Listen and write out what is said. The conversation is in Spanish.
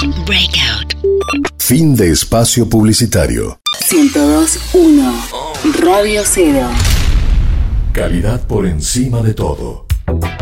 Breakout. Fin de espacio publicitario. 102.1 Radio Cero. Calidad por encima de todo.